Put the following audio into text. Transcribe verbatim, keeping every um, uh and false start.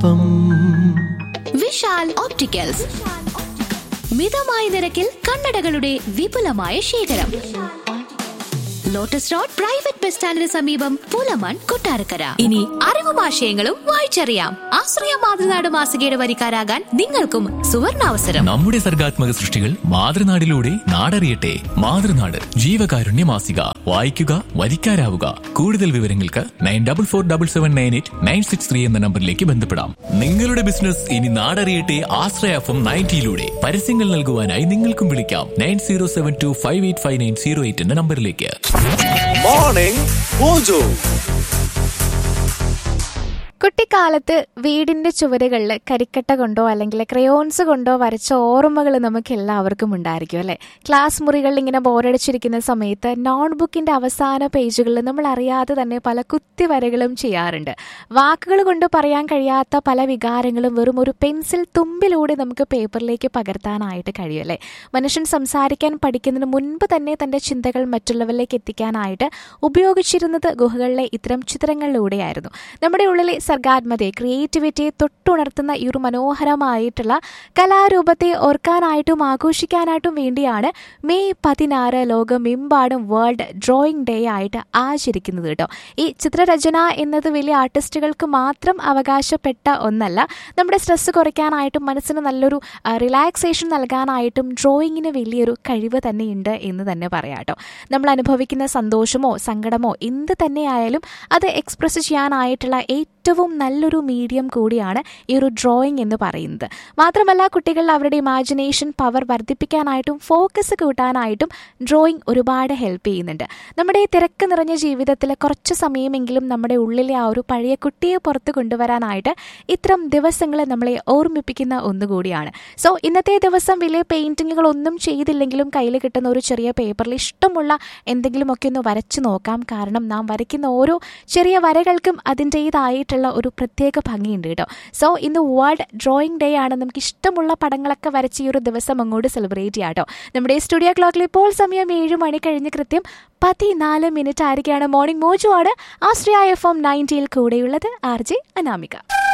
ഒപ്പം വിശാൽ ഓപ്റ്റിക്കൽസ് മിതമായ നിരക്കിൽ കണ്ണടകളുടെ വിപുലമായ ശേഖരം. ലോട്ടസ് റോഡ് പ്രൈവറ്റ് ബസ് സ്റ്റാൻഡിന് സമീപം പൂലമൺ കൊട്ടാരക്കര. ഇനി അറിവും ആശയങ്ങളും വായിച്ചറിയാം. ആശ്രയ മാതൃനാട് മാസികയുടെ വരിക്കാരാകാൻ നിങ്ങൾക്കും സുവർണാവസരം. നമ്മുടെ സർഗാത്മക സൃഷ്ടികൾ മാതൃനാടിലൂടെ നാടറിയട്ടെ. മാതൃനാട് ജീവകാരുണ്യ മാസിക. വായിക്കുക, വരിക്കാരാവുക. കൂടുതൽ വിവരങ്ങൾക്ക് nine double four double seven nine eight nine six three എന്ന നമ്പറിലേക്ക് ബന്ധപ്പെടാം. നിങ്ങളുടെ ബിസിനസ് ഇനി നാടറിയട്ടെ. ആശ്രയ എഫ് എം നയൻറ്റിയിലൂടെ പരസ്യങ്ങൾ നൽകുവാനായി നിങ്ങൾക്കും വിളിക്കാം nine zero seven to five eight five nine zero eight എന്ന നമ്പറിലേക്ക്. Morning mojo. കുട്ടിക്കാലത്ത് വീടിന്റെ ചുവരുകളിൽ കരിക്കട്ട കൊണ്ടോ അല്ലെങ്കിൽ ക്രയോൺസ് കൊണ്ടോ വരച്ച ഓർമ്മകൾ നമുക്ക് എല്ലാവർക്കും ഉണ്ടായിരിക്കും അല്ലെ. ക്ലാസ് മുറികളിൽ ഇങ്ങനെ ബോറടിച്ചിരിക്കുന്ന സമയത്ത് നോട്ട്ബുക്കിന്റെ അവസാന പേജുകളിൽ നമ്മൾ അറിയാതെ തന്നെ പല കുത്തിവരകളും ചെയ്യാറുണ്ട്. വാക്കുകൾ കൊണ്ട് പറയാൻ കഴിയാത്ത പല വികാരങ്ങളും വെറും ഒരു പെൻസിൽ തുമ്പിലൂടെ നമുക്ക് പേപ്പറിലേക്ക് പകർത്താനായിട്ട് കഴിയും അല്ലെ. മനുഷ്യൻ സംസാരിക്കാൻ പഠിക്കുന്നതിന് മുൻപ് തന്നെ തന്റെ ചിന്തകൾ മറ്റുള്ളവരിലേക്ക് എത്തിക്കാനായിട്ട് ഉപയോഗിച്ചിരുന്നത് ഗുഹകളിലെ ഇത്തരം ചിത്രങ്ങളിലൂടെയായിരുന്നു. നമ്മുടെ ഉള്ളിലെ സർഗാത്മകതയെ, ക്രിയേറ്റിവിറ്റിയെ തൊട്ടുണർത്തുന്ന ഈ ഒരു മനോഹരമായിട്ടുള്ള കലാരൂപത്തെ ഓർക്കാനായിട്ടും ആഘോഷിക്കാനായിട്ടും വേണ്ടിയാണ് മെയ് പതിനാറ് ലോകമെമ്പാടും വേൾഡ് ഡ്രോയിങ് ഡേ ആയിട്ട് ആചരിക്കുന്നത് കേട്ടോ. ഈ ചിത്രരചന എന്നത് വലിയ ആർട്ടിസ്റ്റുകൾക്ക് മാത്രം അവകാശപ്പെട്ട ഒന്നല്ല. നമ്മുടെ സ്ട്രെസ് കുറയ്ക്കാനായിട്ടും മനസ്സിന് നല്ലൊരു റിലാക്സേഷൻ നൽകാനായിട്ടും ഡ്രോയിങ്ങിന് വലിയൊരു കഴിവ് തന്നെയുണ്ട് എന്ന് തന്നെ പറയാം കേട്ടോ. നമ്മൾ അനുഭവിക്കുന്ന സന്തോഷമോ സങ്കടമോ എന്ത് തന്നെയായാലും അത് എക്സ്പ്രസ് ചെയ്യാനായിട്ടുള്ള ഏറ്റവും നല്ലൊരു മീഡിയം കൂടിയാണ് ഈ ഒരു ഡ്രോയിങ് എന്ന് പറയുന്നത്. മാത്രമല്ല കുട്ടികൾ അവരുടെ ഇമാജിനേഷൻ പവർ വർദ്ധിപ്പിക്കാനായിട്ടും ഫോക്കസ് കൂട്ടാനായിട്ടും ഡ്രോയിങ് ഒരുപാട് ഹെൽപ്പ് ചെയ്യുന്നുണ്ട്. നമ്മുടെ തിരക്ക് നിറഞ്ഞ ജീവിതത്തിൽ കുറച്ച് സമയമെങ്കിലും നമ്മുടെ ഉള്ളിലെ ആ ഒരു പഴയ കുട്ടിയെ പുറത്ത് കൊണ്ടുവരാനായിട്ട് ഇത്തരം ദിവസങ്ങൾ നമ്മളെ ഓർമ്മിപ്പിക്കുന്ന ഒന്നുകൂടിയാണ്. സോ ഇന്നത്തെ ദിവസം വലിയ പെയിന്റിങ്ങുകളൊന്നും ചെയ്തില്ലെങ്കിലും കയ്യിൽ കിട്ടുന്ന ഒരു ചെറിയ പേപ്പറിൽ ഇഷ്ടമുള്ള എന്തെങ്കിലുമൊക്കെ ഒന്ന് വരച്ചു നോക്കാം. കാരണം നാം വരയ്ക്കുന്ന ഓരോ ചെറിയ വരകൾക്കും അതിൻ്റെതായിട്ടുള്ള ഒരു പ്രത്യേക ഭംഗിയുണ്ട് കേട്ടോ. സോ ഇന്ന് വേൾഡ് ഡ്രോയിങ് ഡേ ആണ്. നമുക്ക് ഇഷ്ടമുള്ള പടങ്ങളൊക്കെ വരച്ച് ഈ ഒരു ദിവസം അങ്ങോട്ട് സെലിബ്രേറ്റ് ചെയ്യാം കേട്ടോ. നമ്മുടെ സ്റ്റുഡിയോ ക്ലോക്കിൽ ഇപ്പോൾ സമയം ഏഴ് മണി കഴിഞ്ഞ് കൃത്യം പതിനാല് മിനിറ്റ് ആയിരിക്കുകയാണ്. മോർണിംഗ് മോജോ ആണ് ആശ്രയ എഫ് എം നയൻറ്റിയിൽ കൂടെയുള്ളത് ആർ ജെ അനാമിക.